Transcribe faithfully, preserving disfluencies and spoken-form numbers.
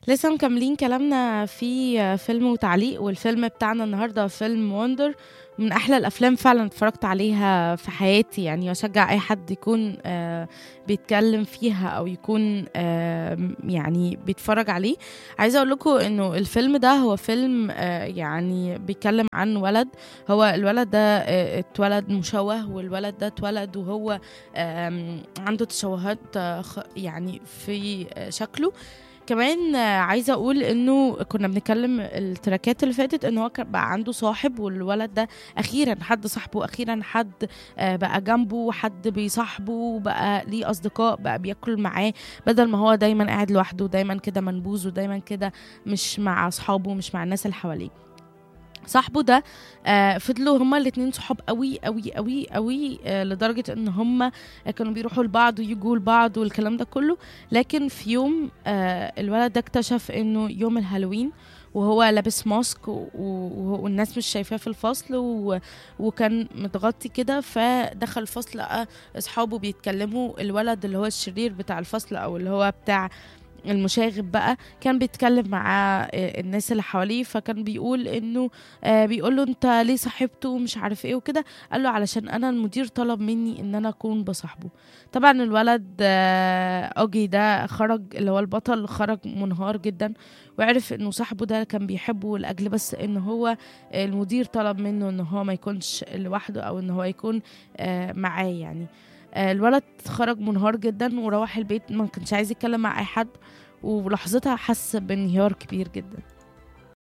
لسه مكملين كلامنا في فيلم وتعليق، والفيلم بتاعنا النهارده فيلم وندر. من احلى الافلام فعلا اتفرجت عليها في حياتي، يعني اشجع اي حد يكون آه بيتكلم فيها او يكون آه يعني بيتفرج عليه. عايزه اقول لكم انه الفيلم ده هو فيلم آه يعني بيتكلم عن ولد. هو الولد ده آه اتولد مشوه، والولد ده اتولد وهو آه عنده تشوهات آه خ- يعني في آه شكله كمان. آه، عايزه اقول انه كنا بنتكلم التراكات اللي فاتت ان هو كان بقى عنده صاحب، والولد ده اخيرا حد صاحبه، اخيرا حد آه، بقى جنبه، حد بيصاحبه، بقى ليه اصدقاء، بقى بياكل معاه، بدل ما هو دايما قاعد لوحده، دايما كده منبوذ، ودايما كده مش مع اصحابه، مش مع الناس اللي حواليه. صاحبه ده آه فضلوا هما الاتنين صحاب قوي قوي قوي قوي، آه لدرجة ان هما كانوا بيروحوا لبعض ويجوا لبعض والكلام ده كله. لكن في يوم آه الولد ده اكتشف انه يوم الهالوين وهو لابس ماسك و- و- والناس مش شايفاه في الفصل و... وكان متغطي كده، فدخل الفصل لقى اصحابه بيتكلموا. الولد اللي هو الشرير بتاع الفصل او اللي هو بتاع المشاغب بقى كان بيتكلم مع آه، الناس اللي حواليه، فكان بيقول انه آه، بيقول له انت ليه صاحبته ومش عارف ايه وكده. قال له علشان انا المدير طلب مني ان انا اكون بصاحبه. طبعا الولد آه، اوجي ده خرج، اللي هو البطل، خرج منهار جدا، وعرف انه صاحبه ده كان بيحبه لاجل بس ان هو المدير طلب منه ان هو ما يكونش لوحده، او ان هو يكون آه، معاه يعني. آه، الولد خرج منهار جدا وروح البيت، ما كانش عايز يتكلم مع اي حد، ولحظتها حس بانهيار كبير جدا.